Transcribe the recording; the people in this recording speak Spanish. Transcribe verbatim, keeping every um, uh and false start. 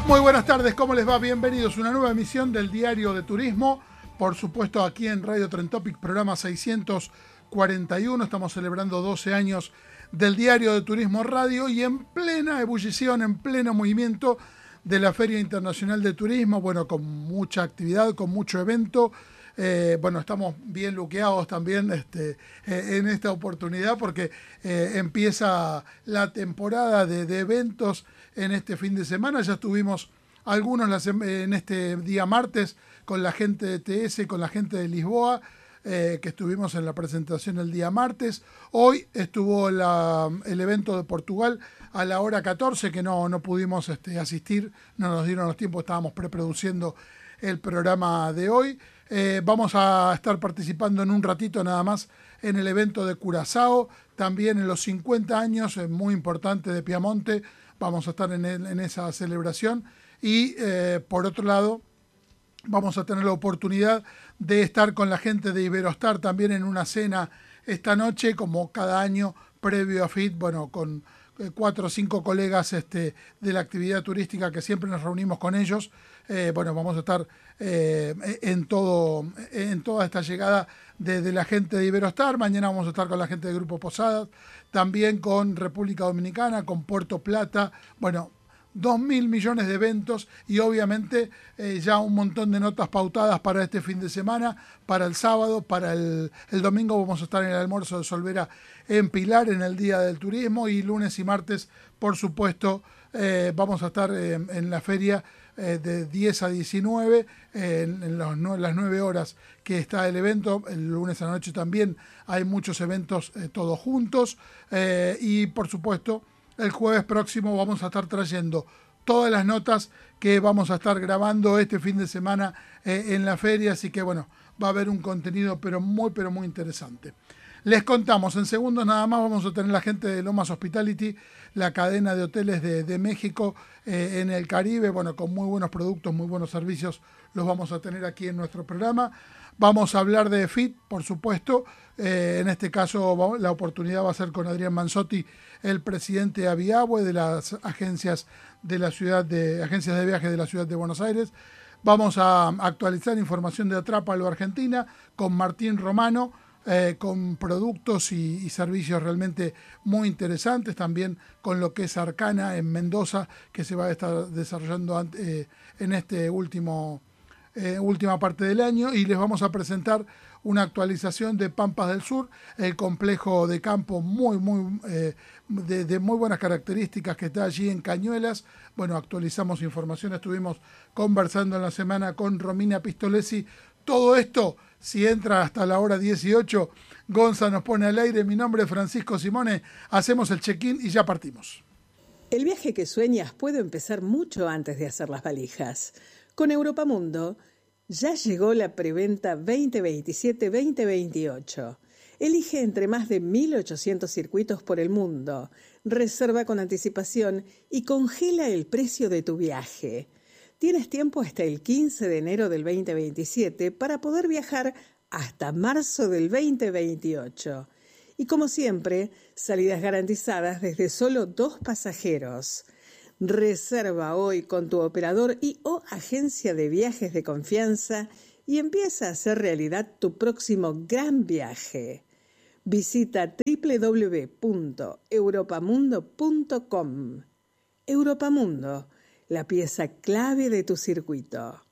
Muy buenas tardes, ¿cómo les va? Bienvenidos a una nueva emisión del Diario de Turismo, por supuesto aquí en Radio Trend Topic, programa seiscientos cuarenta y uno. Estamos celebrando doce años del Diario de Turismo Radio y en plena ebullición, en pleno movimiento de la Feria Internacional de Turismo, bueno, con mucha actividad, con mucho evento. Eh, bueno, estamos bien luqueados también este, eh, en esta oportunidad porque eh, empieza la temporada de, de eventos en este fin de semana. Ya estuvimos algunos las, en este día martes con la gente de T S, con la gente de Lisboa, eh, que estuvimos en la presentación el día martes. Hoy estuvo la, el evento de Portugal a la hora catorce, que no, no pudimos este, asistir, no nos dieron los tiempos, estábamos preproduciendo el programa de hoy. Eh, vamos a estar participando en un ratito nada más en el evento de Curazao, también en los cincuenta años, eh, muy importante, de Piamonte. Vamos a estar en, el, en esa celebración y eh, por otro lado vamos a tener la oportunidad de estar con la gente de Iberostar también en una cena esta noche, como cada año previo a F I T, bueno, con eh, cuatro o cinco colegas este, de la actividad turística que siempre nos reunimos con ellos. Eh, bueno, vamos a estar eh, en todo en toda esta llegada de, de la gente de Iberostar. Mañana vamos a estar con la gente de Grupo Posadas, también con República Dominicana, con Puerto Plata. Bueno, dos mil millones de eventos y obviamente eh, ya un montón de notas pautadas para este fin de semana, para el sábado, para el, el domingo vamos a estar en el almuerzo de Solvera en Pilar, en el Día del Turismo, y lunes y martes, por supuesto, eh, vamos a estar eh, en la feria eh, de diez a diecinueve, eh, en, en, los, no, en las nueve horas que está el evento. El lunes a la noche también hay muchos eventos eh, todos juntos, eh, y por supuesto el jueves próximo vamos a estar trayendo todas las notas que vamos a estar grabando este fin de semana eh, en la feria, así que bueno, va a haber un contenido pero muy, pero muy interesante. Les contamos, en segundos nada más vamos a tener la gente de Lomas Hospitality, la cadena de hoteles de, de México eh, en el Caribe, bueno, con muy buenos productos, muy buenos servicios, los vamos a tener aquí en nuestro programa. Vamos a hablar de F I T, por supuesto. Eh, en este caso la oportunidad va a ser con Adrián Manzotti, el presidente de Aviahue, de las agencias de la ciudad de agencias de viajes de la ciudad de Buenos Aires. Vamos a actualizar información de Atrápalo Argentina con Martín Romano, eh, con productos y, y servicios realmente muy interesantes, también con lo que es Arcana en Mendoza, que se va a estar desarrollando eh, en este último Eh, última parte del año, y les vamos a presentar una actualización de Pampas del Sur, el complejo de campo muy muy eh, de, de muy buenas características que está allí en Cañuelas. Bueno, actualizamos información, estuvimos conversando en la semana con Romina Pistolesi. Todo esto, si entra hasta la hora dieciocho, Gonza nos pone al aire. Mi nombre es Francisco Simone, hacemos el check-in y ya partimos. El viaje que sueñas puede empezar mucho antes de hacer las valijas. Con Europa Mundo ya llegó la preventa veinte veintisiete veinte veintiocho. Elige entre más de mil ochocientos circuitos por el mundo. Reserva con anticipación y congela el precio de tu viaje. Tienes tiempo hasta el quince de enero del veinte veintisiete para poder viajar hasta marzo del veinte veintiocho. Y como siempre, salidas garantizadas desde solo dos pasajeros. Reserva hoy con tu operador y o agencia de viajes de confianza y empieza a hacer realidad tu próximo gran viaje. Visita doble u doble u doble u punto europamundo punto com. Europamundo, la pieza clave de tu circuito.